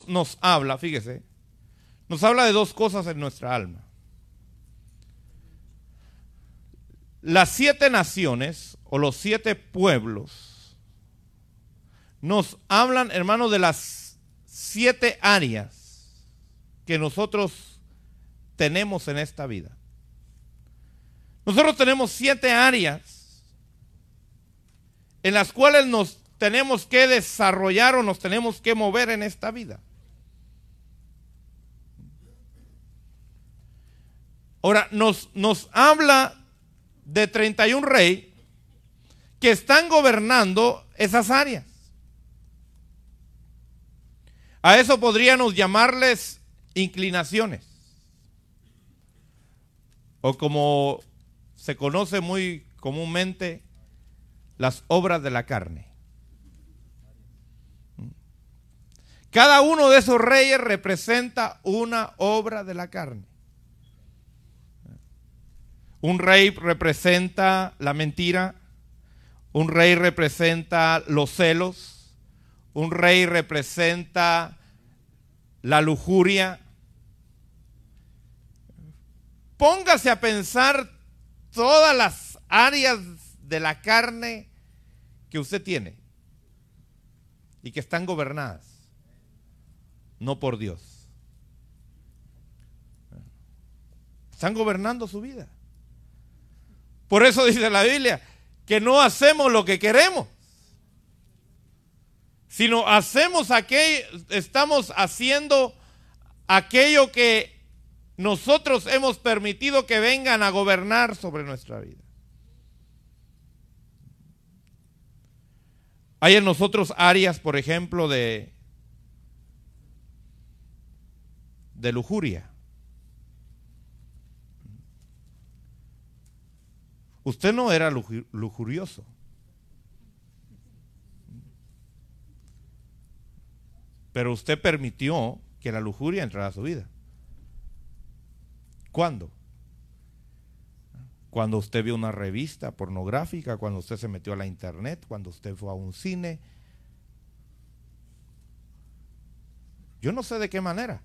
nos habla, fíjese, nos habla de dos cosas en nuestra alma. Las 7 naciones o los 7 pueblos nos hablan, hermano, de las 7 áreas que nosotros tenemos en esta vida. Nosotros tenemos 7 áreas en las cuales nos tenemos que desarrollar o nos tenemos que mover en esta vida. Ahora, nos habla de 31 reyes que están gobernando esas áreas. A eso podríamos llamarles inclinaciones, o como se conoce muy comúnmente, las obras de la carne. Cada uno de esos reyes representa una obra de la carne. Un rey representa la mentira, un rey representa los celos, un rey representa la lujuria. Póngase a pensar todas las áreas de la carne que usted tiene y que están gobernadas, no por Dios. Están gobernando su vida. Por eso dice la Biblia que no hacemos lo que queremos, sino estamos haciendo aquello que nosotros hemos permitido que vengan a gobernar sobre nuestra vida. Hay en nosotros áreas, por ejemplo, de lujuria. Usted no era lujurioso. Pero usted permitió que la lujuria entrara a su vida. ¿Cuándo? Cuando usted vio una revista pornográfica, cuando usted se metió a la internet, cuando usted fue a un cine. Yo no sé de qué manera.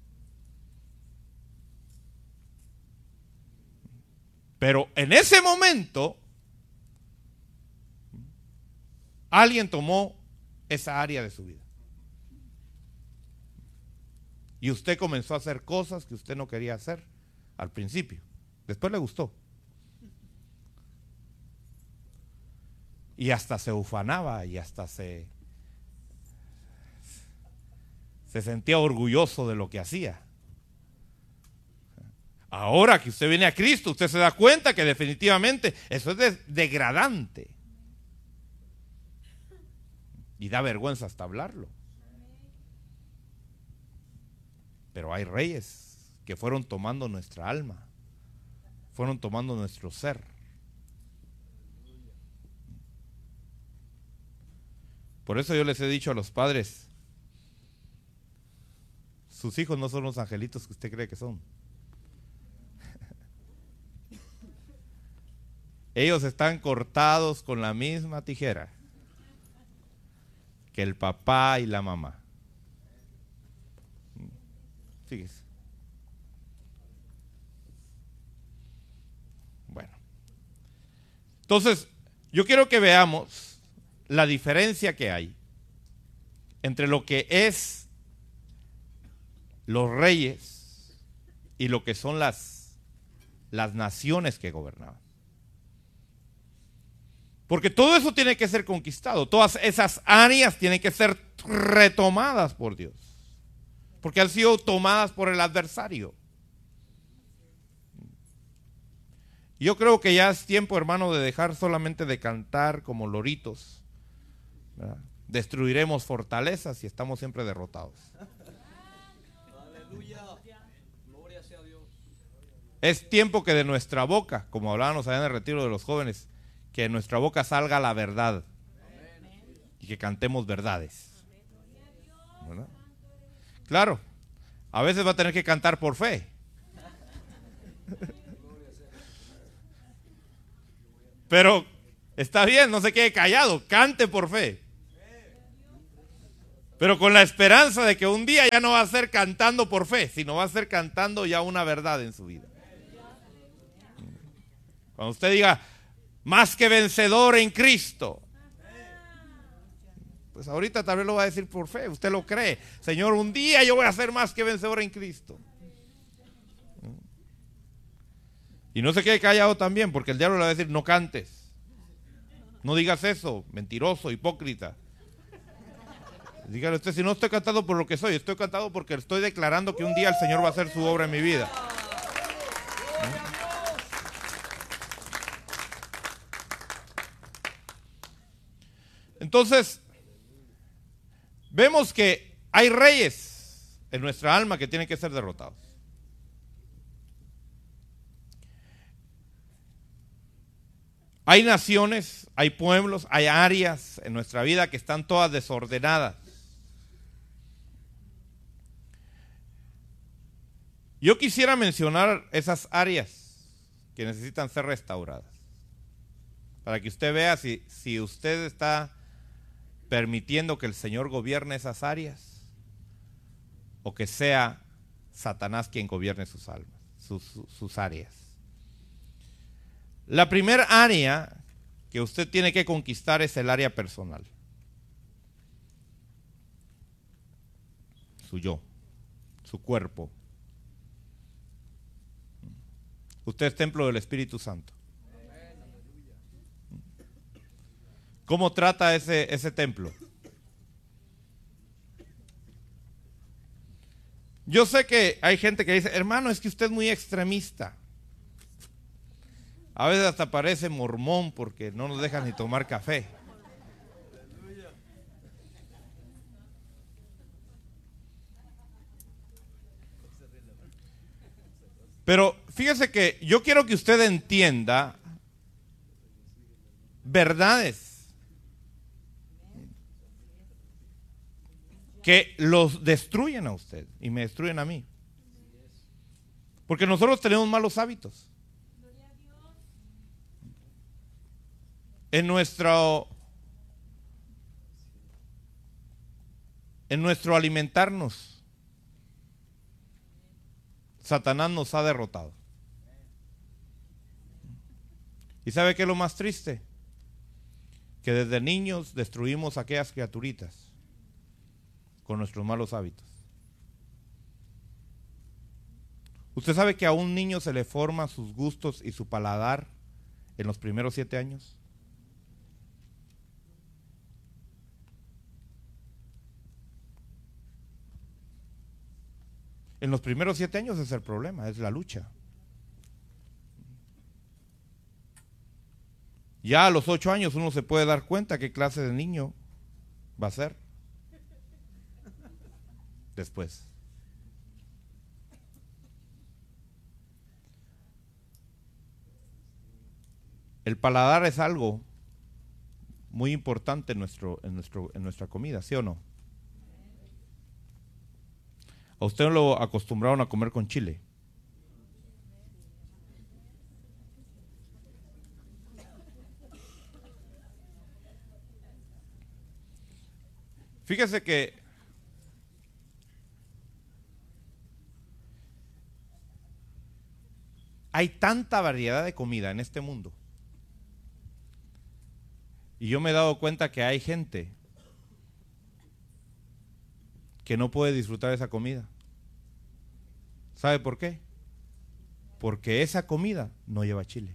Pero en ese momento, alguien tomó esa área de su vida. Y usted comenzó a hacer cosas que usted no quería hacer al principio. Después le gustó. Y hasta se ufanaba y hasta se sentía orgulloso de lo que hacía. Ahora que usted viene a Cristo, usted se da cuenta que definitivamente eso es degradante. Y da vergüenza hasta hablarlo. Pero hay reyes que fueron tomando nuestra alma, fueron tomando nuestro ser. Por eso yo les he dicho a los padres, sus hijos no son los angelitos que usted cree que son. Ellos están cortados con la misma tijera que el papá y la mamá. Fíjese. Bueno. Entonces, yo quiero que veamos la diferencia que hay entre lo que es los reyes y lo que son las naciones que gobernaban. Porque todo eso tiene que ser conquistado. Todas esas áreas tienen que ser retomadas por Dios. Porque han sido tomadas por el adversario. Yo creo que ya es tiempo, hermano, de dejar solamente de cantar como loritos, ¿verdad? Destruiremos fortalezas y estamos siempre derrotados. Aleluya. Gloria sea a Dios. Es tiempo que de nuestra boca, como hablábamos allá en el retiro de los jóvenes, que de nuestra boca salga la verdad. Amén. Y que cantemos verdades, ¿verdad? Claro, a veces va a tener que cantar por fe. Pero está bien, no se quede callado, cante por fe. Pero con la esperanza de que un día ya no va a ser cantando por fe, sino va a ser cantando ya una verdad en su vida. Cuando usted diga, más que vencedor en Cristo, pues ahorita tal vez lo va a decir por fe, usted lo cree. Señor, un día yo voy a ser más que vencedor en Cristo. Y no se quede callado también, porque el diablo le va a decir, no cantes. No digas eso, mentiroso, hipócrita. Dígale usted, si no estoy cantando por lo que soy, estoy cantando porque estoy declarando que un día el Señor va a hacer su obra en mi vida. Entonces, vemos que hay reyes en nuestra alma que tienen que ser derrotados. Hay naciones, hay pueblos, hay áreas en nuestra vida que están todas desordenadas. Yo quisiera mencionar esas áreas que necesitan ser restauradas, para que usted vea si usted está permitiendo que el Señor gobierne esas áreas o que sea Satanás quien gobierne sus almas, sus áreas. La primera área que usted tiene que conquistar es el área personal. Su yo, su cuerpo. Usted es templo del Espíritu Santo. ¿Cómo trata ese templo? Yo sé que hay gente que dice, hermano, es que usted es muy extremista. A veces hasta parece mormón porque no nos dejan ni tomar café. Pero fíjese que yo quiero que usted entienda verdades que los destruyen a usted y me destruyen a mí. Porque nosotros tenemos malos hábitos. En nuestro alimentarnos, Satanás nos ha derrotado. ¿Y sabe qué es lo más triste? Que desde niños destruimos a aquellas criaturitas con nuestros malos hábitos. ¿Usted sabe que a un niño se le forman sus gustos y su paladar en los primeros 7 años? En los primeros 7 años es el problema, es la lucha. Ya a los 8 años uno se puede dar cuenta qué clase de niño va a ser después. El paladar es algo muy importante en nuestra comida, ¿sí o no? ¿A usted lo acostumbraron a comer con chile? Fíjese que hay tanta variedad de comida en este mundo. Y yo me he dado cuenta que hay gente que no puede disfrutar esa comida. ¿Sabe por qué? Porque esa comida no lleva chile.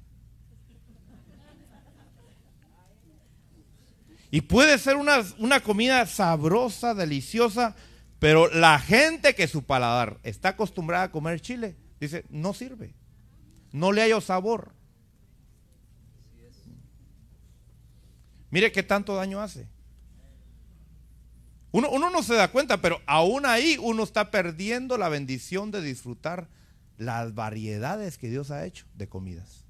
Y puede ser una comida sabrosa, deliciosa, pero la gente que su paladar está acostumbrada a comer chile, dice, no sirve, no le hallo sabor. Mire qué tanto daño hace. Uno no se da cuenta, pero aún ahí uno está perdiendo la bendición de disfrutar las variedades que Dios ha hecho de comidas.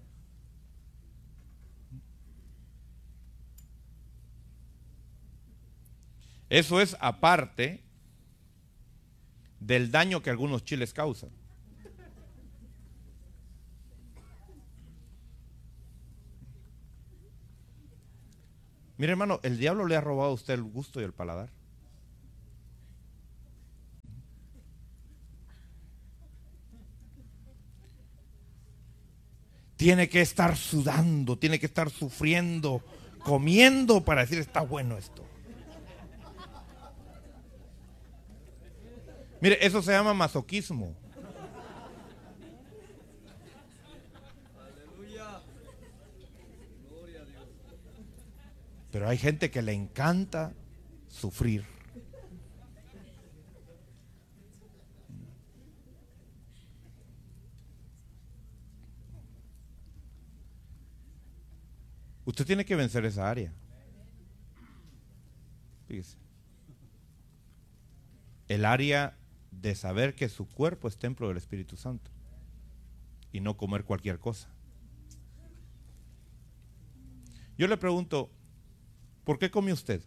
Eso es aparte del daño que algunos chiles causan. Mire, hermano, el diablo le ha robado a usted el gusto y el paladar. tiene que estar sudando, tiene que estar sufriendo, comiendo para decir está bueno esto. Mire, eso se llama masoquismo. Aleluya. Gloria a Dios. Pero hay gente que le encanta sufrir. Usted tiene que vencer esa área. Fíjese. El área de saber que su cuerpo es templo del Espíritu Santo y no comer cualquier cosa. Yo le pregunto, ¿por qué come usted?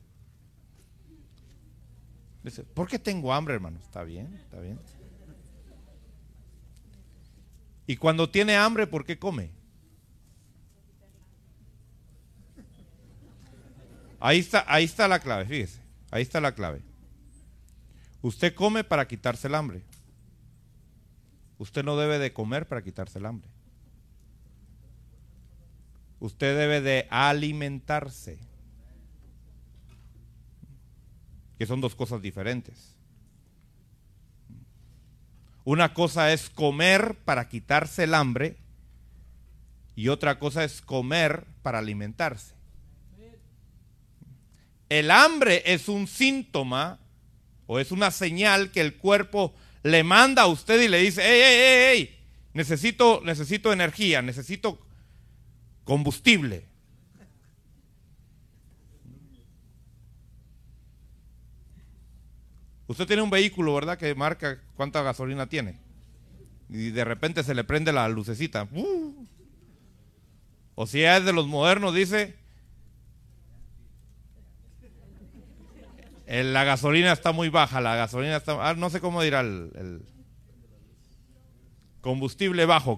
Dice, ¿por qué tengo hambre, hermano? Está bien, está bien. Y cuando tiene hambre, ¿por qué come? Ahí está la clave, fíjese, ahí está la clave. Usted come para quitarse el hambre. Usted no debe de comer para quitarse el hambre. Usted debe de alimentarse. Que son dos cosas diferentes. Una cosa es comer para quitarse el hambre y otra cosa es comer para alimentarse. El hambre es un síntoma o es una señal que el cuerpo le manda a usted y le dice, hey, necesito energía, necesito combustible. Usted tiene un vehículo, ¿verdad? Que marca cuánta gasolina tiene. Y de repente se le prende la lucecita. O si es de los modernos, dice, la gasolina está muy baja, la gasolina está, no sé cómo dirá el combustible bajo.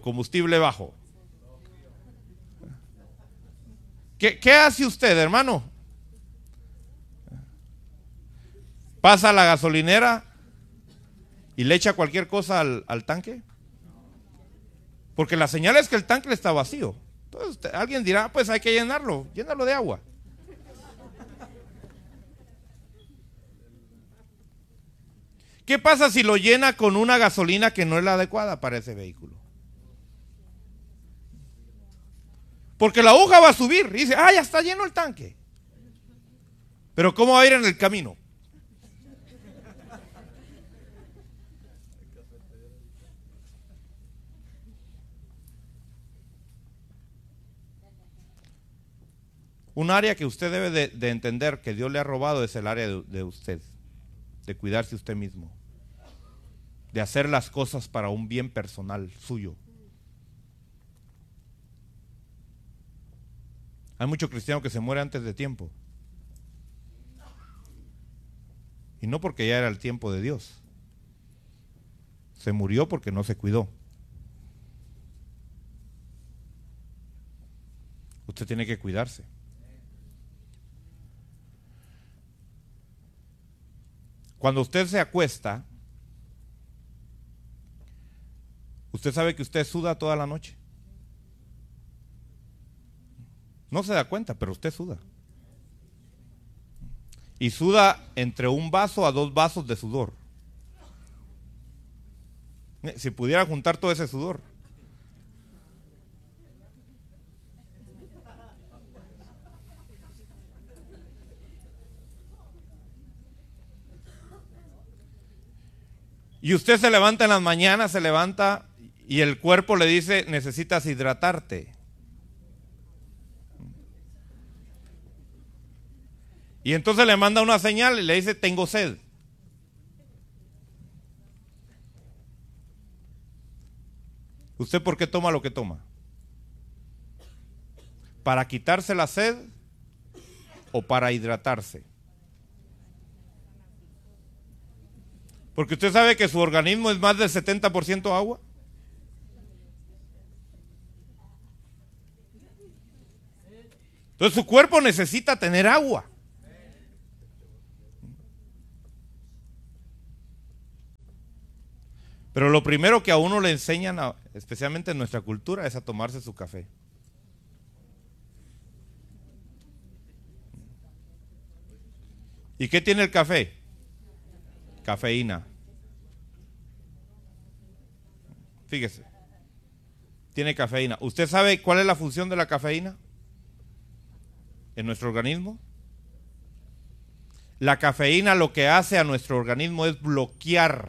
¿Qué hace usted, hermano? ¿Pasa a la gasolinera y le echa cualquier cosa al tanque? Porque la señal es que el tanque está vacío. Entonces alguien dirá, pues hay que llenarlo de agua. ¿Qué pasa si lo llena con una gasolina que no es la adecuada para ese vehículo? Porque la aguja va a subir y dice, ya está lleno el tanque. Pero ¿cómo va a ir en el camino? Un área que usted debe de entender que Dios le ha robado es el área de usted, de cuidarse usted mismo, de hacer las cosas para un bien personal suyo. Hay muchos cristianos que se mueren antes de tiempo. Y no porque ya era el tiempo de Dios. Se murió porque no se cuidó. Usted tiene que cuidarse. Cuando usted se acuesta, usted sabe que usted suda toda la noche. No se da cuenta, pero usted suda. Y suda entre 1 vaso a 2 vasos de sudor. Si pudiera juntar todo ese sudor. Y usted se levanta en las mañanas, se levanta y el cuerpo le dice, necesitas hidratarte. Y entonces le manda una señal y le dice, tengo sed. ¿Usted por qué toma lo que toma? ¿Para quitarse la sed o para hidratarse? Porque usted sabe que su organismo es más del 70% agua. Entonces su cuerpo necesita tener agua. Pero lo primero que a uno le enseñan, especialmente en nuestra cultura, es a tomarse su café. ¿Y qué tiene el café? Cafeína. Fíjese. Tiene cafeína. ¿Usted sabe cuál es la función de la cafeína en nuestro organismo? La cafeína lo que hace a nuestro organismo es bloquear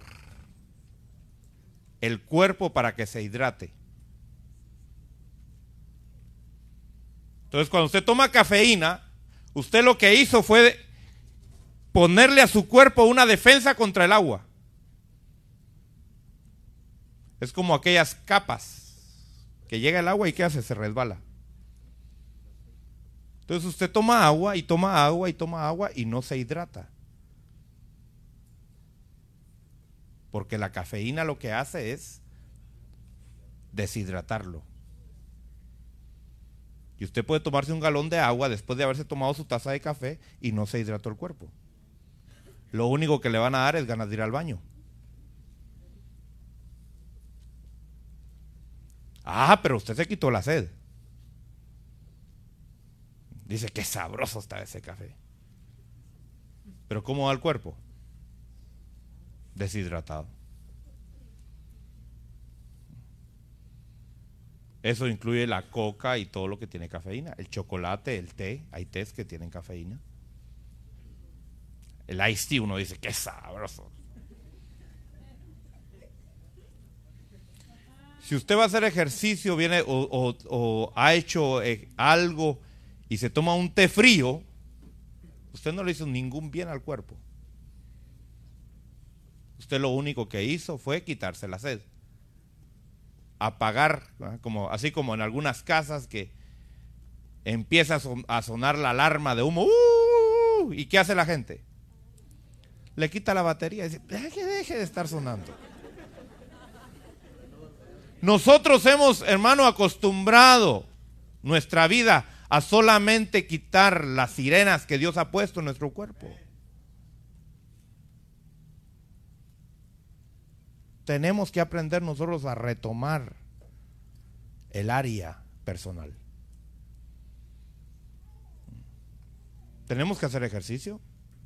el cuerpo para que se hidrate. Entonces, cuando usted toma cafeína, usted lo que hizo fue ponerle a su cuerpo una defensa contra el agua. Es como aquellas capas que llega el agua y ¿qué hace? Se resbala. Entonces usted toma agua y toma agua y toma agua y no se hidrata. Porque la cafeína lo que hace es deshidratarlo. Y usted puede tomarse un galón de agua después de haberse tomado su taza de café y no se hidrató el cuerpo. Lo único que le van a dar es ganas de ir al baño. Ah, pero usted se quitó la sed. Dice, qué sabroso está ese café. Pero ¿cómo va el cuerpo? Deshidratado. Eso incluye la coca y todo lo que tiene cafeína. El chocolate, el té, hay tés que tienen cafeína. El iced tea, uno dice, qué sabroso. Si usted va a hacer ejercicio, viene o ha hecho algo y se toma un té frío, usted no le hizo ningún bien al cuerpo. Usted lo único que hizo fue quitarse la sed. Apagar, así como en algunas casas que empieza a sonar la alarma de humo. ¿Y qué hace la gente? Le quita la batería y dice, que deje de estar sonando. Nosotros hemos, hermano, acostumbrado nuestra vida a solamente quitar las sirenas que Dios ha puesto en nuestro cuerpo. Tenemos que aprender nosotros a retomar el área personal. Tenemos que hacer ejercicio.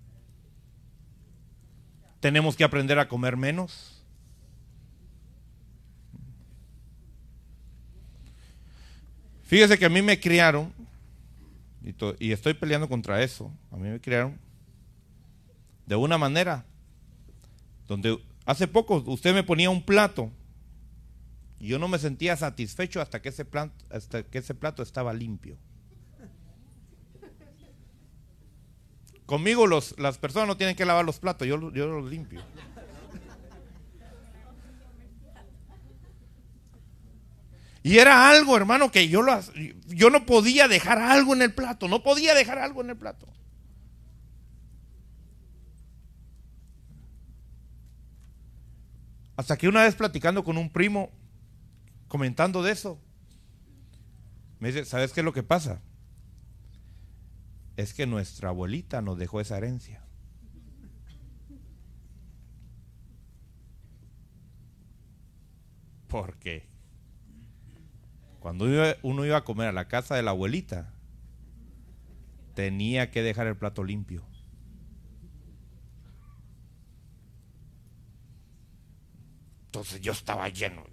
Tenemos que aprender a comer menos. Fíjese que a mí me criaron, y estoy peleando contra eso, a mí me criaron de una manera donde hace poco usted me ponía un plato y yo no me sentía satisfecho hasta que ese plato estaba limpio. Conmigo las personas no tienen que lavar los platos, yo los limpio. Y era algo, hermano, que yo no podía dejar algo en el plato, no podía dejar algo en el plato. Hasta que una vez platicando con un primo, comentando de eso, me dice, ¿sabes qué es lo que pasa? Es que nuestra abuelita nos dejó esa herencia. ¿Por qué? Cuando uno iba a comer a la casa de la abuelita, tenía que dejar el plato limpio. Entonces yo estaba lleno.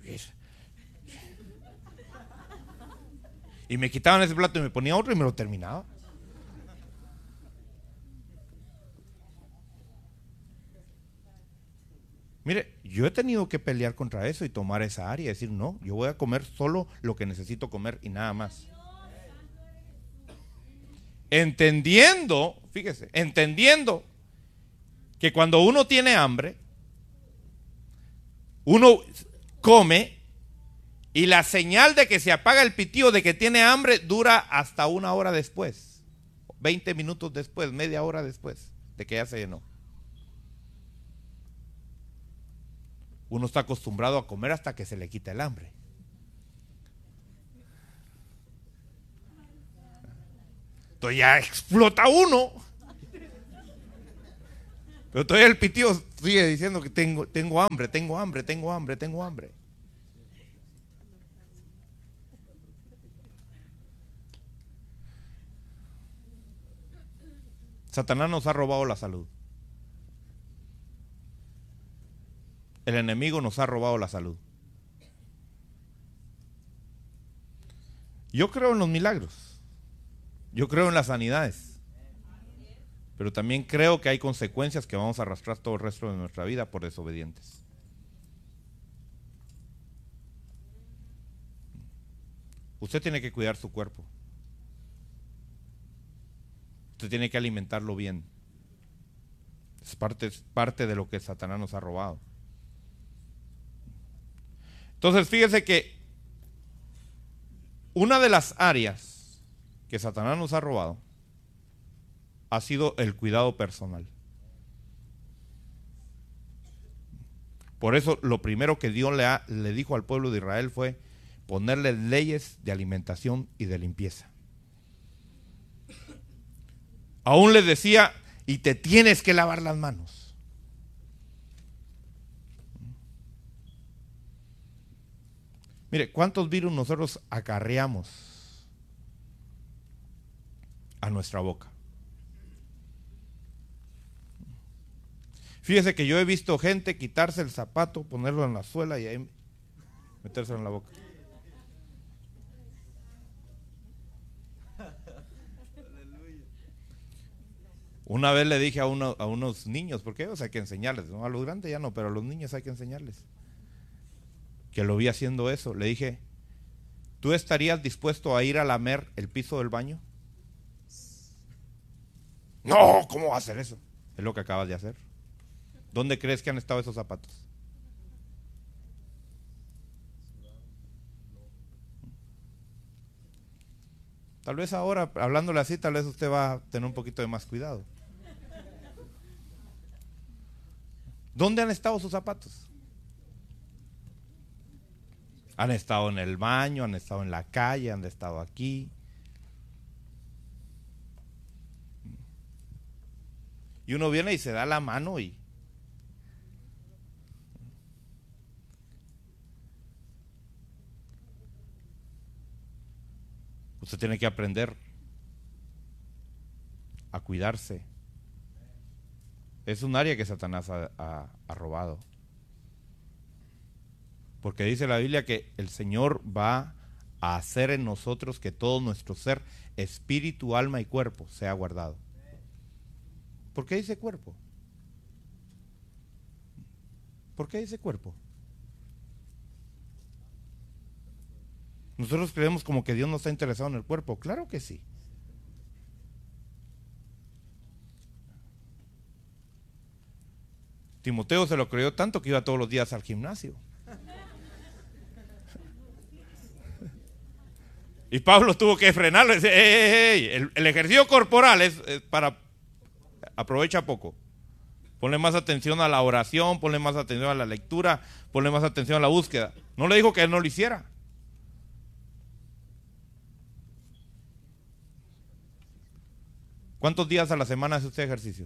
Y me quitaban ese plato y me ponía otro y me lo terminaba. Mire, yo he tenido que pelear contra eso y tomar esa área y decir, no, yo voy a comer solo lo que necesito comer y nada más. Entendiendo, fíjese, entendiendo que cuando uno tiene hambre, uno come y la señal de que se apaga el pitío de que tiene hambre dura hasta 1 hora después, 20 minutos después, media hora después de que ya se llenó. Uno está acostumbrado a comer hasta que se le quita el hambre. Entonces ya explota uno. Pero todavía el pitío sigue diciendo que tengo hambre, tengo hambre, tengo hambre, tengo hambre. Satanás nos ha robado la salud. El enemigo nos ha robado la salud. Yo creo en los milagros. Yo creo en las sanidades. Pero también creo que hay consecuencias que vamos a arrastrar todo el resto de nuestra vida por desobedientes. Usted tiene que cuidar su cuerpo. Usted tiene que alimentarlo bien. Es parte de lo que Satanás nos ha robado. Entonces fíjese que una de las áreas que Satanás nos ha robado ha sido el cuidado personal. Por eso lo primero que Dios le dijo al pueblo de Israel fue ponerle leyes de alimentación y de limpieza. Aún les decía, y te tienes que lavar las manos. Mire, ¿cuántos virus nosotros acarreamos a nuestra boca? Fíjese que yo he visto gente quitarse el zapato, ponerlo en la suela y ahí metérselo en la boca. Una vez le dije a unos niños, porque ellos hay que enseñarles, ¿no? A los grandes ya no, pero a los niños hay que enseñarles. Que lo vi haciendo eso. Le dije, ¿tú estarías dispuesto a ir a lamer el piso del baño? No, ¿cómo va a hacer eso? Es lo que acabas de hacer. ¿Dónde crees que han estado esos zapatos? Tal vez ahora, hablándole así, tal vez usted va a tener un poquito de más cuidado. ¿Dónde han estado sus zapatos? Han estado en el baño, han estado en la calle, han estado aquí. Y uno viene y se da la mano y usted tiene que aprender a cuidarse. Es un área que Satanás ha robado. Porque dice la Biblia que el Señor va a hacer en nosotros que todo nuestro ser, espíritu, alma y cuerpo sea guardado. ¿Por qué dice cuerpo? ¿Por qué dice cuerpo? Nosotros creemos como que Dios no está interesado en el cuerpo. Claro que sí. Timoteo se lo creyó tanto que iba todos los días al gimnasio. Y Pablo tuvo que frenarlo y decir, el ejercicio corporal es para, aprovecha poco. Ponle más atención a la oración, ponle más atención a la lectura, ponle más atención a la búsqueda. No le dijo que él no lo hiciera. ¿Cuántos días a la semana hace usted ejercicio?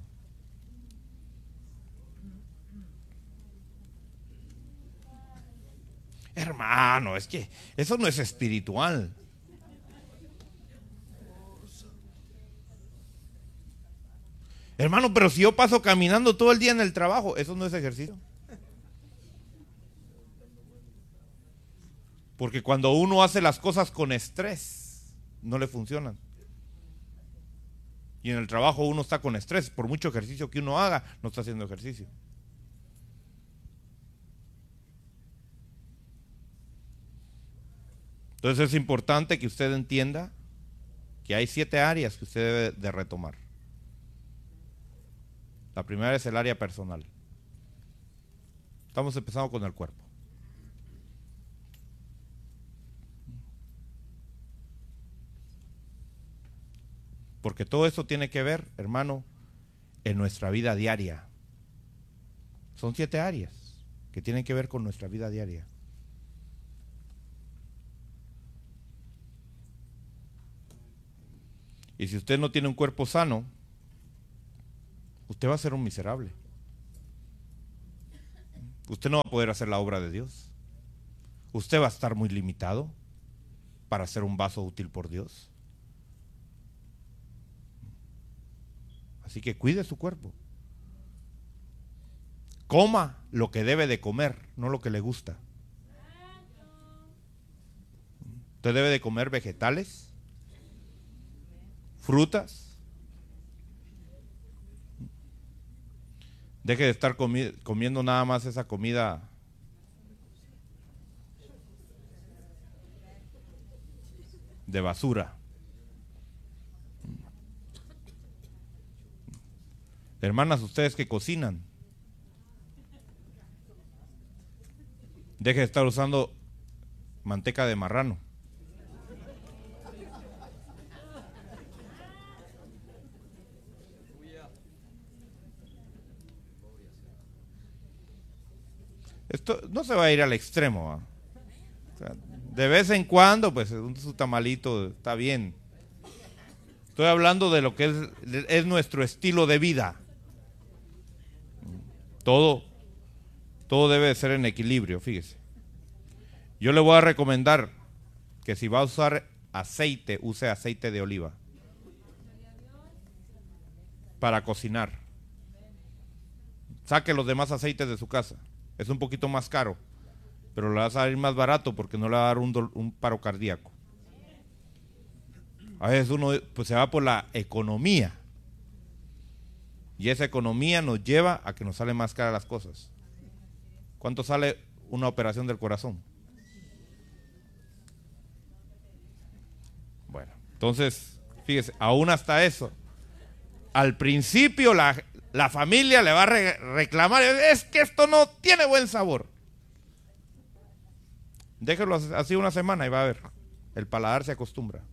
Hermano, es que eso no es espiritual. Hermano, pero si yo paso caminando todo el día en el trabajo, eso no es ejercicio. Porque cuando uno hace las cosas con estrés, no le funcionan. Y en el trabajo uno está con estrés, por mucho ejercicio que uno haga, no está haciendo ejercicio. Entonces es importante que usted entienda que hay 7 áreas que usted debe de retomar. La primera es el área personal. Estamos empezando con el cuerpo. Porque todo esto tiene que ver, hermano, en nuestra vida diaria. Son 7 áreas que tienen que ver con nuestra vida diaria. Y si usted no tiene un cuerpo sano, usted va a ser un miserable. usted no va a poder hacer la obra de Dios. Usted va a estar muy limitado para ser un vaso útil por Dios. Así que cuide su cuerpo. Coma lo que debe de comer, no lo que le gusta. Usted debe de comer vegetales, frutas. Deje de estar comiendo nada más esa comida de basura. Hermanas, ustedes que cocinan, deje de estar usando manteca de marrano. Esto no se va a ir al extremo, ¿va? O sea, de vez en cuando, pues su tamalito está bien. Estoy hablando de lo que es nuestro estilo de vida. Todo debe de ser en equilibrio, fíjese. Yo le voy a recomendar que si va a usar aceite, use aceite de oliva para cocinar. Saque los demás aceites de su casa. Es un poquito más caro, pero le va a salir más barato porque no le va a dar un paro cardíaco. A veces uno pues se va por la economía, y esa economía nos lleva a que nos salen más caras las cosas. ¿Cuánto sale una operación del corazón? Bueno, entonces, fíjese, aún hasta eso, al principio la familia le va a reclamar, es que esto no tiene buen sabor. Déjelo así una semana y va a ver, el paladar se acostumbra.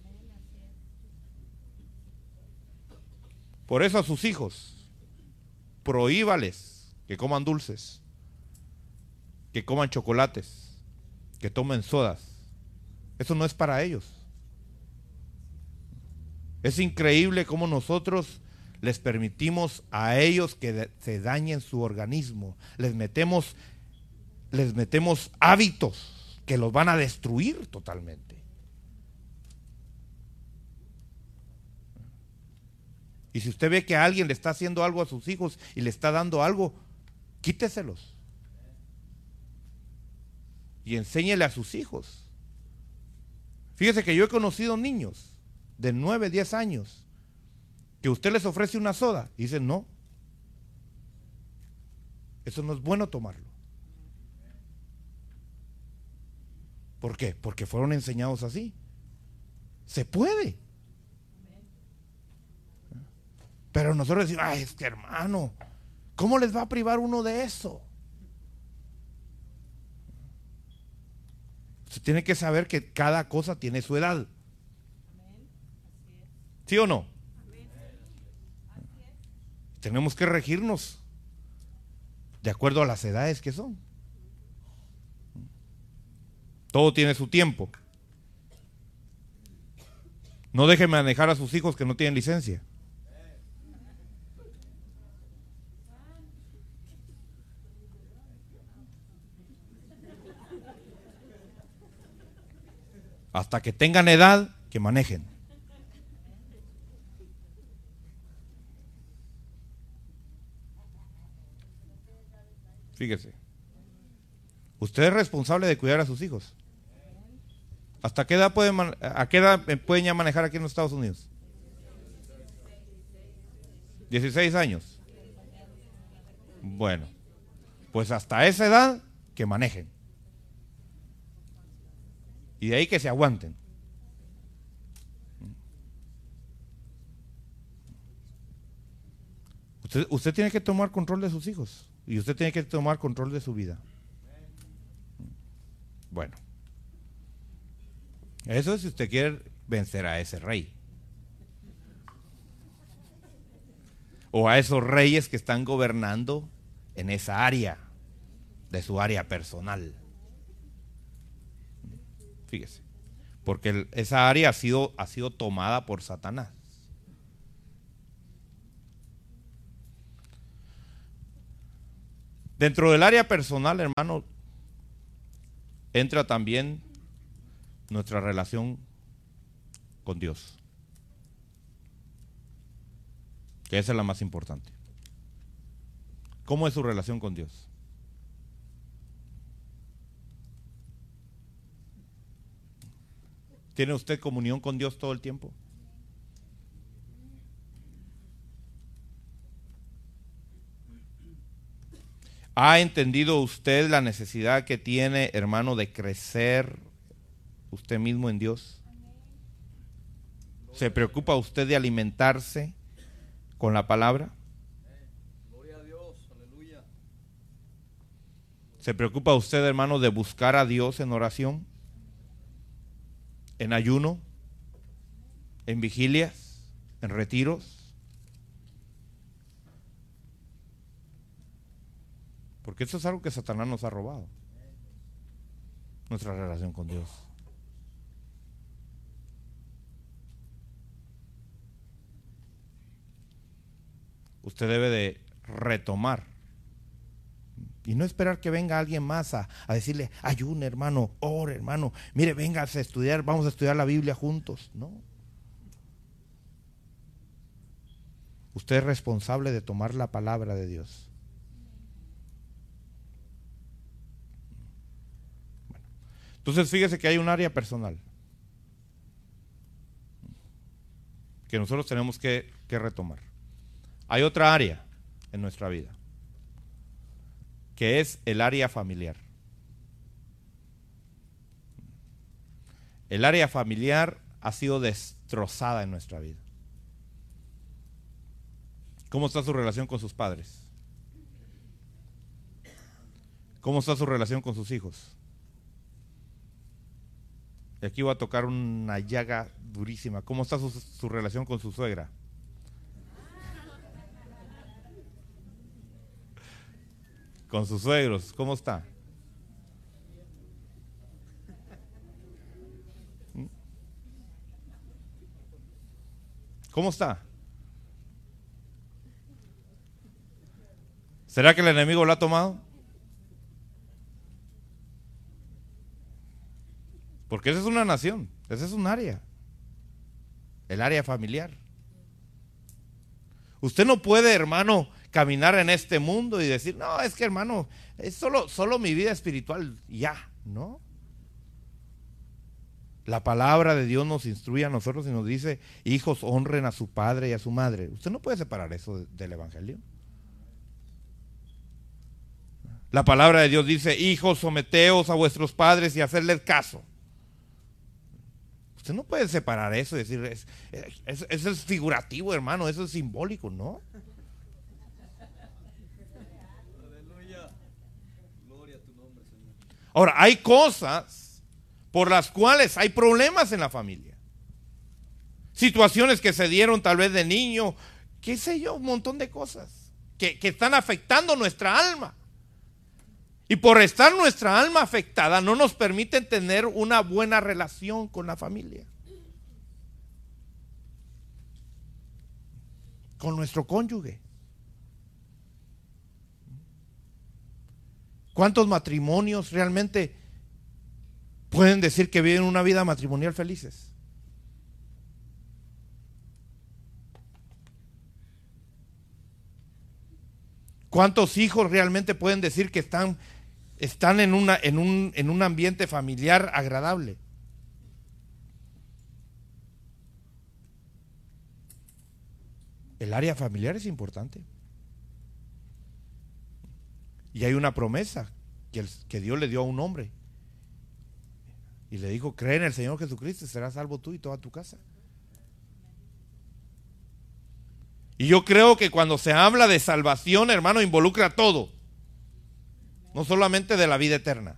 Por eso a sus hijos, prohíbales que coman dulces, que coman chocolates, que tomen sodas. Eso no es para ellos. Es increíble cómo nosotros les permitimos a ellos que se dañen su organismo. Les metemos hábitos que los van a destruir totalmente. Y si usted ve que alguien le está haciendo algo a sus hijos y le está dando algo, quíteselos. Y enséñele a sus hijos. Fíjese que yo he conocido niños de 9, 10 años que usted les ofrece una soda y dicen no. Eso no es bueno tomarlo. ¿Por qué? Porque fueron enseñados así. Se puede. Pero nosotros decimos, ay, es que hermano, ¿cómo les va a privar uno de eso? Usted tiene que saber que cada cosa tiene su edad. ¿Sí o no? Tenemos que regirnos de acuerdo a las edades que son. Todo tiene su tiempo. No deje manejar a sus hijos que no tienen licencia. Hasta que tengan edad, que manejen. Fíjese. Usted es responsable de cuidar a sus hijos. ¿Hasta qué edad a qué edad pueden ya manejar aquí en los Estados Unidos? 16 años. Bueno, pues hasta esa edad que manejen. Y de ahí que se aguanten. Usted tiene que tomar control de sus hijos. Y usted tiene que tomar control de su vida. Bueno. Eso es si usted quiere vencer a ese rey. O a esos reyes que están gobernando en esa área, de su área personal. Fíjese. Porque esa área ha sido tomada por Satanás. Dentro del área personal, hermano, entra también nuestra relación con Dios, que esa es la más importante. ¿Cómo es su relación con Dios? ¿Tiene usted comunión con Dios todo el tiempo? ¿Ha entendido usted la necesidad que tiene, hermano, de crecer usted mismo en Dios? ¿Se preocupa usted de alimentarse con la palabra? Gloria a Dios, aleluya. ¿Se preocupa usted, hermano, de buscar a Dios en oración, en ayuno, en vigilias, en retiros? Porque eso es algo que Satanás nos ha robado, nuestra relación con Dios. Usted debe de retomar y no esperar que venga alguien más a decirle, ayune hermano, ore hermano, mire, véngase a estudiar, vamos a estudiar la Biblia juntos. No. Usted es responsable de tomar la palabra de Dios. Bueno, entonces fíjese que hay un área personal que nosotros tenemos que retomar. Hay otra área en nuestra vida, que es el área familiar. El área familiar ha sido destrozada en nuestra vida. ¿Cómo está su relación con sus padres? ¿Cómo está su relación con sus hijos? Y aquí voy a tocar una llaga durísima. ¿Cómo está su relación con su suegra? Con sus suegros, ¿cómo está? ¿Cómo está? ¿Será que el enemigo lo ha tomado? Porque esa es una nación, esa es un área, el área familiar. Usted no puede, hermano, caminar en este mundo y decir, no, es que hermano, es solo mi vida espiritual, ya, ¿no? La palabra de Dios nos instruye a nosotros y nos dice, hijos, honren a su padre y a su madre. Usted no puede separar eso del evangelio. La palabra de Dios dice, hijos, someteos a vuestros padres y hacerles caso. Usted no puede separar eso y decir, eso es figurativo, hermano, eso es simbólico, ¿no? Aleluya. Gloria a tu nombre, Señor. Ahora, hay cosas por las cuales hay problemas en la familia. Situaciones que se dieron tal vez de niño, qué sé yo, un montón de cosas que están afectando nuestra alma. Y por estar nuestra alma afectada no nos permiten tener una buena relación con la familia, con nuestro cónyuge. ¿Cuántos matrimonios realmente pueden decir que viven una vida matrimonial felices? ¿Cuántos hijos realmente pueden decir que están en un ambiente familiar agradable? El área familiar es importante. Y hay una promesa que Dios le dio a un hombre. Y le dijo, cree en el Señor Jesucristo y serás salvo tú y toda tu casa. Y yo creo que cuando se habla de salvación, hermano, involucra todo. No solamente de la vida eterna.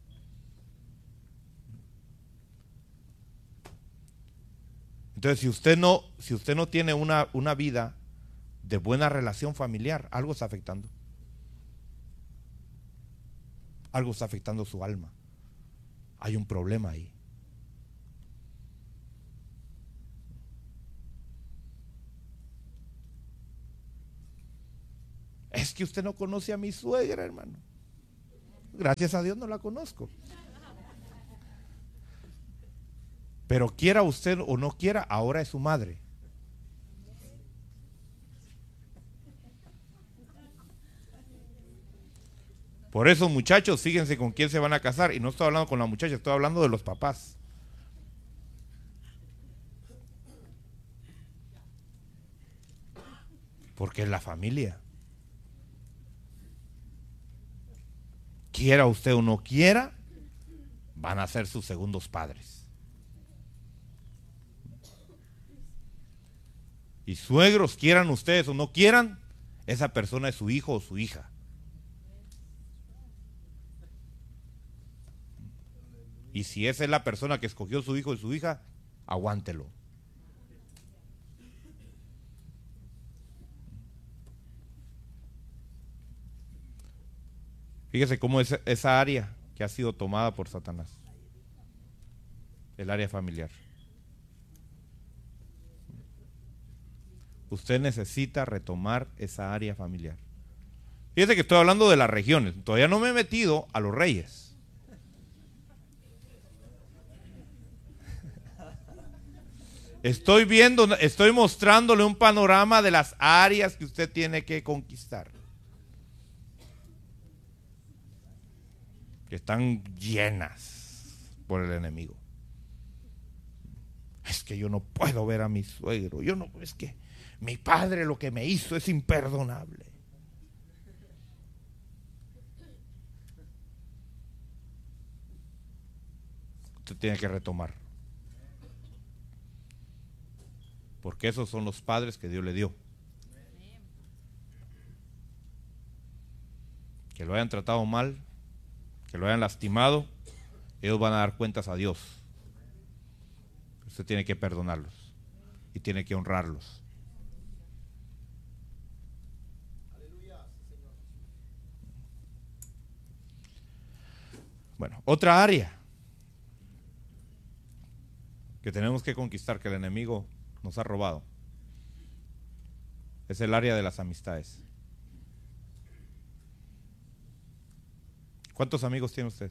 Entonces, si usted no tiene una vida de buena relación familiar, algo está afectando. Algo está afectando su alma. Hay un problema ahí. Es que usted no conoce a mi suegra, hermano. Gracias a Dios no la conozco. Pero quiera usted o no quiera, ahora es su madre. Por eso, muchachos, fíjense con quién se van a casar. Y no estoy hablando con la muchacha, estoy hablando de los papás. Porque es la familia. Quiera usted o no quiera, van a ser sus segundos padres. Y suegros, quieran ustedes o no quieran, esa persona es su hijo o su hija. Y si esa es la persona que escogió su hijo y su hija, aguántelo. Fíjese cómo es esa área que ha sido tomada por Satanás. El área familiar. Usted necesita retomar esa área familiar. Fíjese que estoy hablando de las regiones. Todavía no me he metido a los reyes. Estoy mostrándole un panorama de las áreas que usted tiene que conquistar. Que están llenas por el enemigo. Es que yo no puedo ver a mi suegro. Es que mi padre lo que me hizo es imperdonable. Usted tiene que retomar. Porque esos son los padres que Dios le dio. Que lo hayan tratado mal, que lo hayan lastimado, ellos van a dar cuentas a Dios. Usted tiene que perdonarlos y tiene que honrarlos. Bueno, otra área que tenemos que conquistar, que el enemigo nos ha robado, es el área de las amistades. ¿Cuántos amigos tiene usted?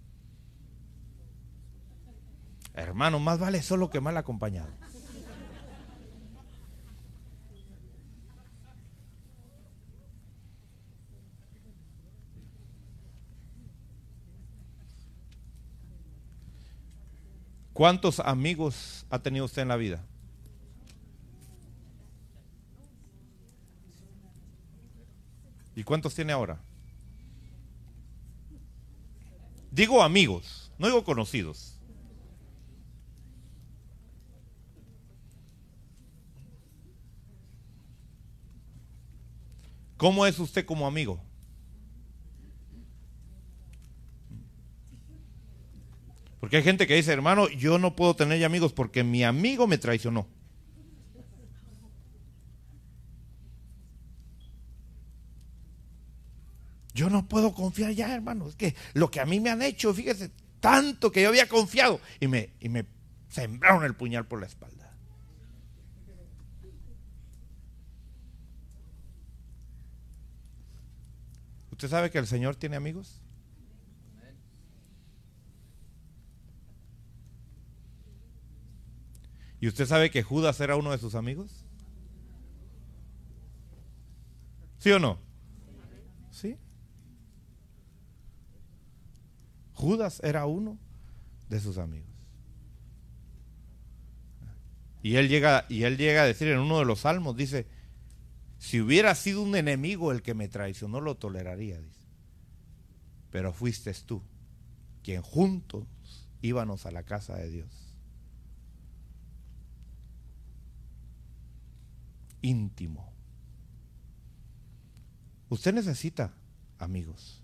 Hermano, más vale solo que mal acompañado. ¿Cuántos amigos ha tenido usted en la vida? ¿Y cuántos tiene ahora? Digo amigos, no digo conocidos. ¿Cómo es usted como amigo? Porque hay gente que dice, hermano, yo no puedo tener ya amigos porque mi amigo me traicionó. Yo no puedo confiar ya, hermano. Es que lo que a mí me han hecho, fíjese, tanto que yo había confiado y me sembraron el puñal por la espalda. ¿Usted sabe que el Señor tiene amigos? ¿Y usted sabe que Judas era uno de sus amigos? ¿Sí o no? Sí. Judas era uno de sus amigos. Y él llega a decir en uno de los salmos, dice, si hubiera sido un enemigo el que me traicionó, lo toleraría, dice. Pero fuiste tú, quien juntos íbamos a la casa de Dios. Íntimo. Usted necesita amigos.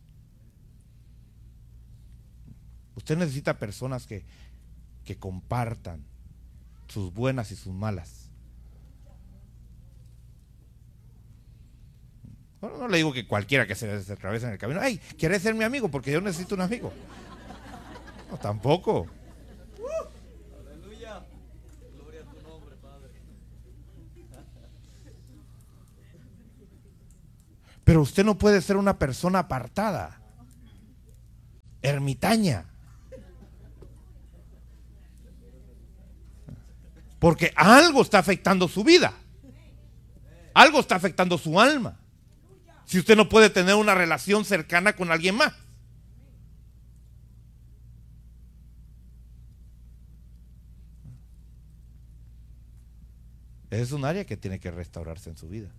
Usted necesita personas que compartan sus buenas y sus malas. Bueno, no le digo que cualquiera que se atraviese en el camino, ay, ¿quieres ser mi amigo? Porque yo necesito un amigo. No, tampoco. Aleluya. Gloria a tu nombre, Padre. Pero usted no puede ser una persona apartada, ermitaña. Porque algo está afectando su vida. Algo está afectando su alma. Si usted no puede tener una relación cercana con alguien más. Es un área que tiene que restaurarse en su vida.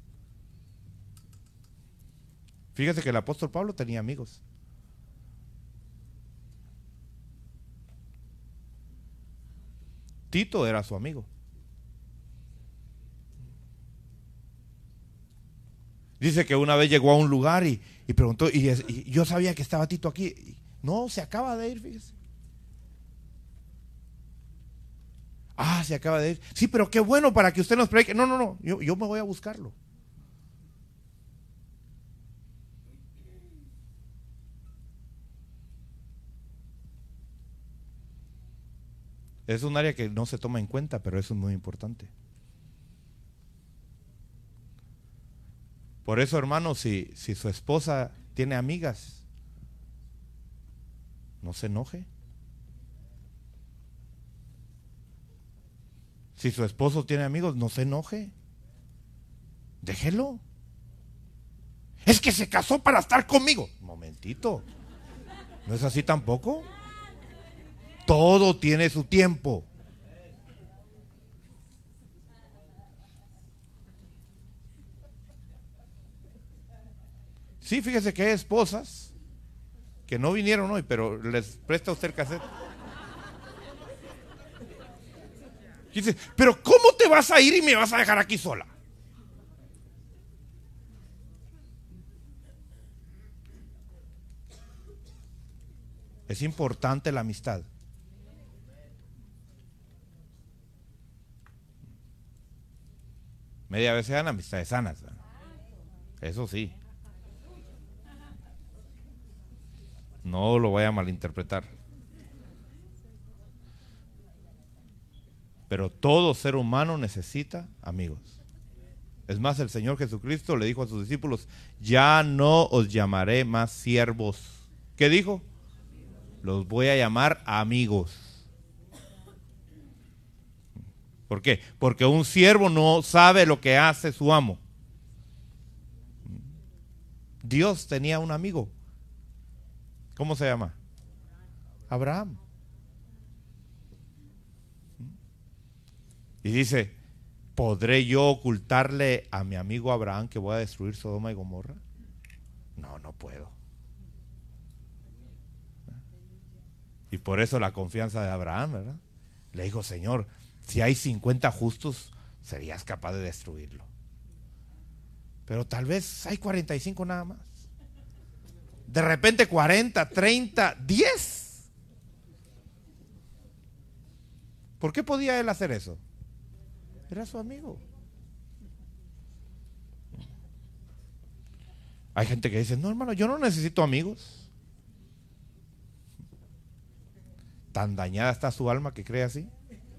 Fíjese que el apóstol Pablo tenía amigos. Tito era su amigo. Dice que una vez llegó a un lugar y preguntó, y yo sabía que estaba Tito aquí. No, se acaba de ir, fíjese. Ah, se acaba de ir. Sí, pero qué bueno para que usted nos predique. No, yo me voy a buscarlo. Es un área que no se toma en cuenta, pero eso es muy importante. Por eso, hermano, si su esposa tiene amigas, no se enoje. Si su esposo tiene amigos, no se enoje. Déjelo. Es que se casó para estar conmigo. Un momentito. ¿No es así tampoco? Todo tiene su tiempo. Sí, fíjese que hay esposas que no vinieron hoy, pero les presta usted el cassette. Y dice, pero ¿cómo te vas a ir y me vas a dejar aquí sola? Es importante la amistad. Media vez sean amistades sanas, ¿no? Eso sí. No lo vaya a malinterpretar. Pero todo ser humano necesita amigos. Es más, el Señor Jesucristo le dijo a sus discípulos, ya no os llamaré más siervos. ¿Qué dijo? Los voy a llamar amigos. ¿Por qué? Porque un siervo no sabe lo que hace su amo. Dios tenía un amigo. ¿Cómo se llama? Abraham. Y dice, ¿podré yo ocultarle a mi amigo Abraham que voy a destruir Sodoma y Gomorra? No, no puedo. Y por eso la confianza de Abraham, ¿verdad? Le dijo, Señor, si hay 50 justos, serías capaz de destruirlo. Pero tal vez hay 45 nada más. De repente 40, 30, 10. ¿Por qué podía él hacer eso? Era su amigo. Hay gente que dice, no hermano, yo no necesito amigos. Tan dañada está su alma que cree así.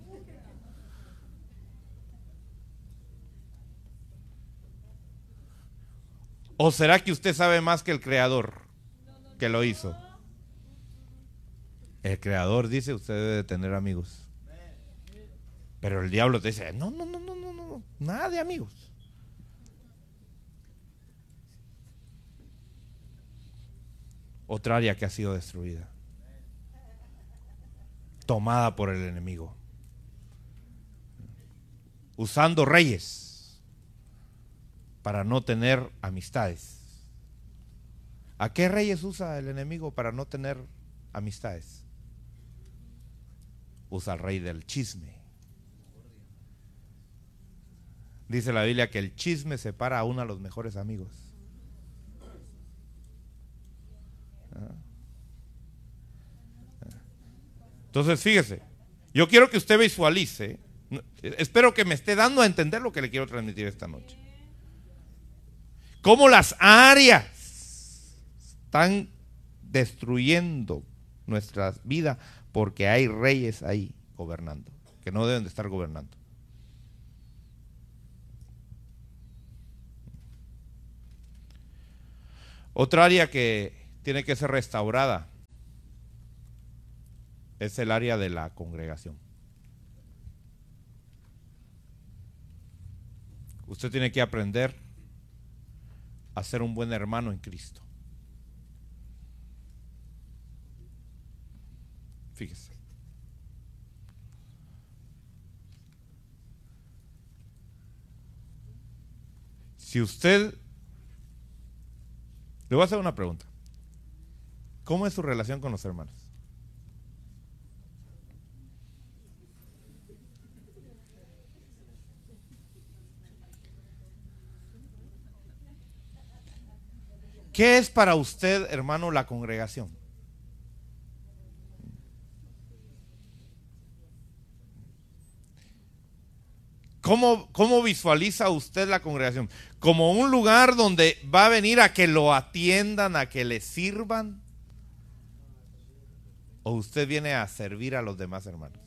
¿O será que usted sabe más que el Creador que lo hizo? El Creador dice, usted debe de tener amigos. Pero el diablo te dice, no, nada de amigos. Otra área que ha sido destruida, tomada por el enemigo, usando reyes para no tener amistades. ¿A qué reyes usa el enemigo para no tener amistades? Usa al rey del chisme. Dice la Biblia que el chisme separa a uno de los mejores amigos. Entonces fíjese, yo quiero que usted visualice, espero que me esté dando a entender lo que le quiero transmitir esta noche. Cómo las áreas están destruyendo nuestra vida porque hay reyes ahí gobernando, que no deben de estar gobernando. Otra área que tiene que ser restaurada es el área de la congregación. Usted tiene que aprender a ser un buen hermano en Cristo. Fíjese. Si usted, le voy a hacer una pregunta. ¿Cómo es su relación con los hermanos? ¿Qué es para usted, hermano, la congregación? ¿Cómo visualiza usted la congregación? ¿Como un lugar donde va a venir a que lo atiendan, a que le sirvan? ¿O usted viene a servir a los demás hermanos?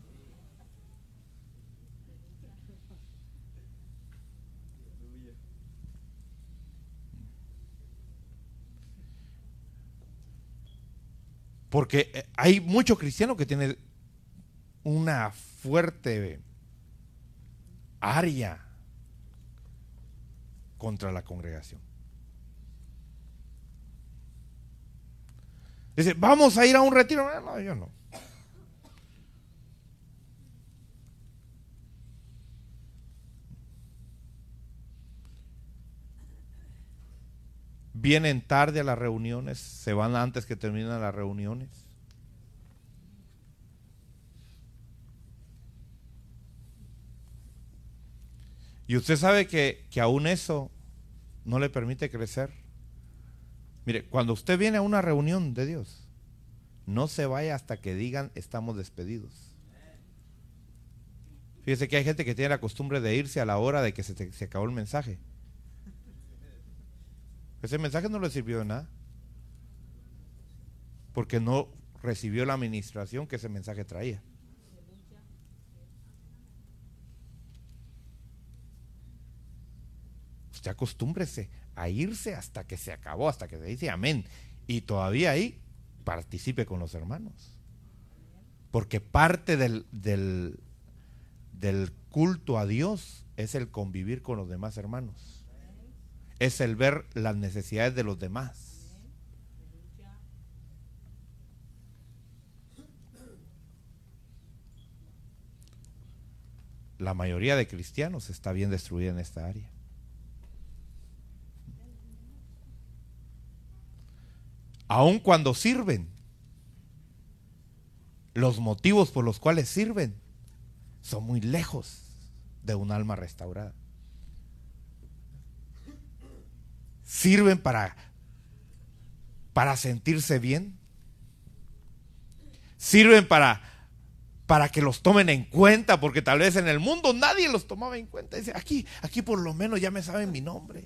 Porque hay muchos cristianos que tienen una fuerte área contra la congregación. Dice, vamos a ir a un retiro. No, yo no. Vienen tarde a las reuniones, se van antes que terminan las reuniones. Y usted sabe que aún eso no le permite crecer. Mire, cuando usted viene a una reunión de Dios, no se vaya hasta que digan estamos despedidos. Fíjese que hay gente que tiene la costumbre de irse a la hora de que se acabó el mensaje. Ese mensaje no le sirvió de nada, porque no recibió la administración que ese mensaje traía. Usted acostúmbrese a irse hasta que se acabó, hasta que se dice amén, y todavía ahí participe con los hermanos, porque parte del culto a Dios es el convivir con los demás hermanos, es el ver las necesidades de los demás. La mayoría de cristianos está bien destruida en esta área. Aun cuando sirven, los motivos por los cuales sirven son muy lejos de un alma restaurada. Sirven para sentirse bien. Sirven para que los tomen en cuenta, porque tal vez en el mundo nadie los tomaba en cuenta. Dice, aquí por lo menos ya me saben mi nombre.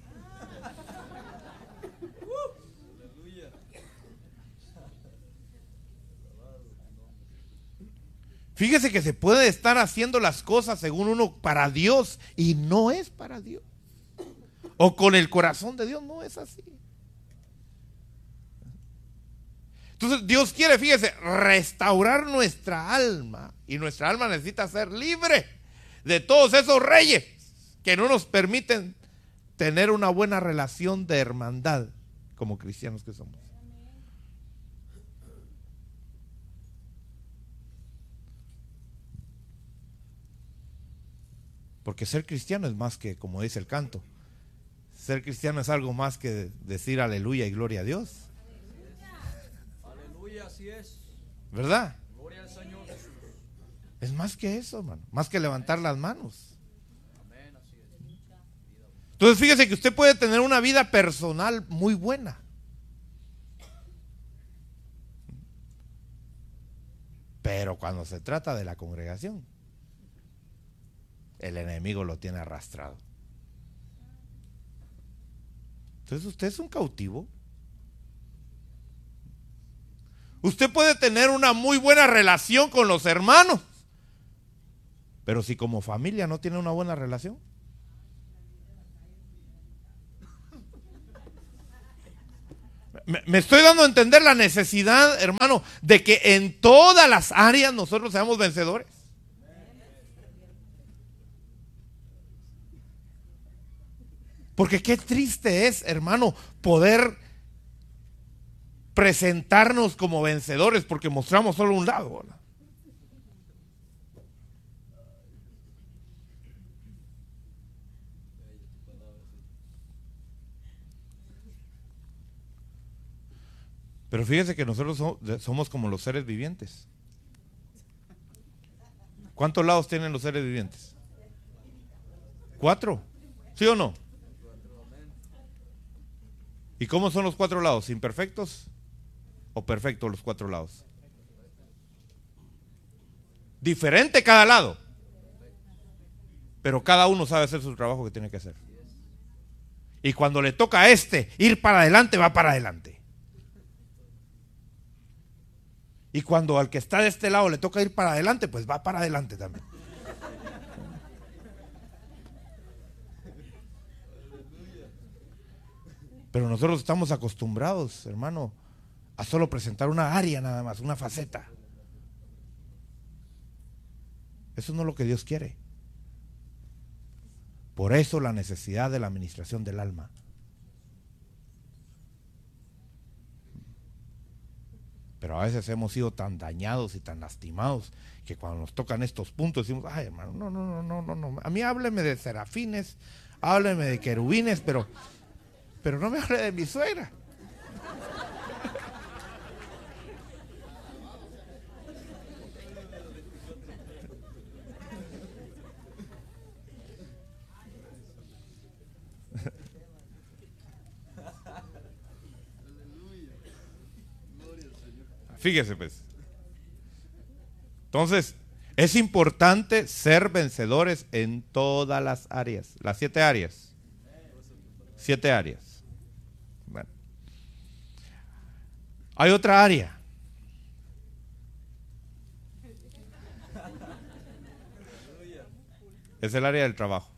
Fíjese que se puede estar haciendo las cosas según uno para Dios y no es para Dios. O con el corazón de Dios, no es así. Entonces Dios quiere, fíjese, restaurar nuestra alma. Y nuestra alma necesita ser libre de todos esos reyes que no nos permiten tener una buena relación de hermandad como cristianos que somos. Porque ser cristiano es más que, como dice el canto, ser cristiano es algo más que decir aleluya y gloria a Dios. Aleluya, así es. ¿Verdad? Gloria al Señor Jesús. Es más que eso, hermano. Más que levantar las manos. Amén, así es. Entonces fíjese que usted puede tener una vida personal muy buena, pero cuando se trata de la congregación, el enemigo lo tiene arrastrado. Entonces usted es un cautivo. Usted puede tener una muy buena relación con los hermanos, pero si como familia no tiene una buena relación, Me estoy dando a entender la necesidad, hermano, de que en todas las áreas nosotros seamos vencedores. Porque qué triste es, hermano, poder presentarnos como vencedores porque mostramos solo un lado, ¿verdad? Pero fíjese que nosotros somos como los seres vivientes. ¿Cuántos lados tienen los seres vivientes? 4. ¿Sí o no? ¿Y cómo son los 4 lados? ¿Imperfectos o perfectos los 4 lados? Diferente cada lado. Pero cada uno sabe hacer su trabajo que tiene que hacer. Y cuando le toca a ir para adelante, va para adelante. Y cuando al que está de este lado le toca ir para adelante, pues va para adelante también. Pero nosotros estamos acostumbrados, hermano, a solo presentar una área nada más, una faceta. Eso no es lo que Dios quiere. Por eso la necesidad de la administración del alma. Pero a veces hemos sido tan dañados y tan lastimados que cuando nos tocan estos puntos decimos, ay hermano, no. A mí hábleme de serafines, hábleme de querubines, pero no me hable de mi suegra. Fíjese pues. Entonces, es importante ser vencedores en todas las áreas. Las 7 áreas. 7 áreas. Bueno. Hay otra área. Es el área del trabajo.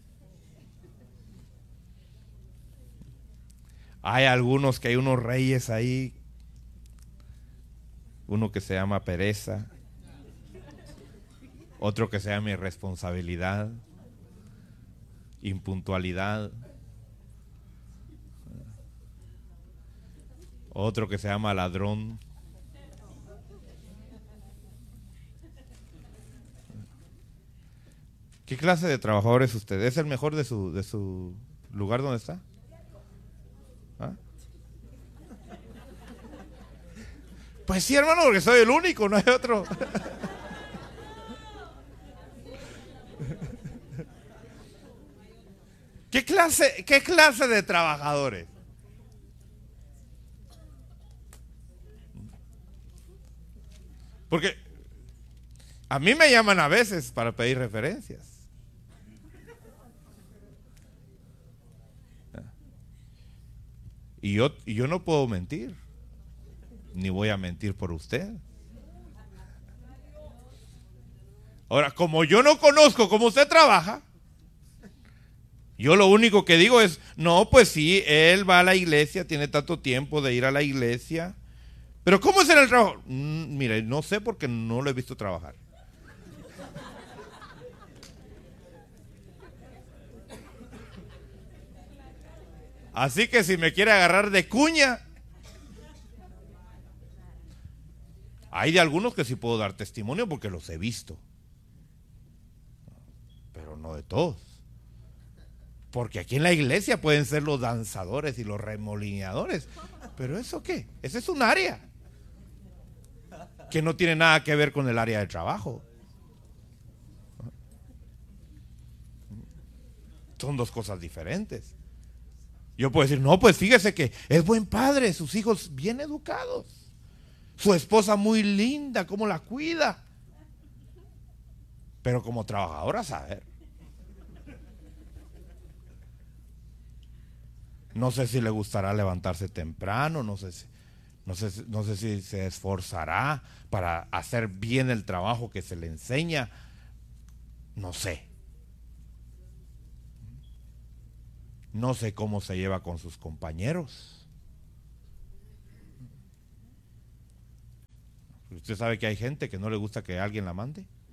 Hay algunos que hay unos reyes ahí. Uno que se llama pereza, otro que se llama irresponsabilidad, impuntualidad, otro que se llama ladrón. ¿Qué clase de trabajador es usted? ¿Es el mejor de su lugar donde está? ¿Ah? Pues sí, hermano, porque soy el único, no hay otro. ¿Qué clase de trabajadores? Porque a mí me llaman a veces para pedir referencias. Y yo no puedo mentir. Ni voy a mentir por usted. Ahora, como yo no conozco cómo usted trabaja, yo lo único que digo es, no, pues sí, él va a la iglesia, tiene tanto tiempo de ir a la iglesia. Pero ¿cómo es en el trabajo? Mire, no sé porque no lo he visto trabajar. Así que si me quiere agarrar de cuña, hay de algunos que sí puedo dar testimonio porque los he visto. Pero no de todos. Porque aquí en la iglesia pueden ser los danzadores y los remolineadores. ¿Pero eso qué? Ese es un área que no tiene nada que ver con el área de trabajo. Son dos cosas diferentes. Yo puedo decir, no, pues fíjese que es buen padre, sus hijos bien educados. Su esposa muy linda, cómo la cuida. Pero como trabajadora, a saber. No sé si le gustará levantarse temprano, no sé si se esforzará para hacer bien el trabajo que se le enseña. No sé. No sé cómo se lleva con sus compañeros. Usted sabe que hay gente que no le gusta que alguien la mande.